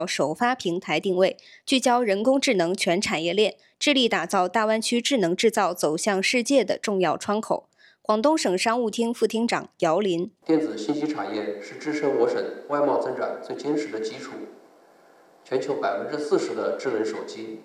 首发平台定位，聚焦人工智能全产业链，致力打造大湾区智能制造走向世界的重要窗口。广东省商务厅副厅长姚林： 电子信息产业是支撑我省外贸增长最坚实的基础。全球40%的智能手机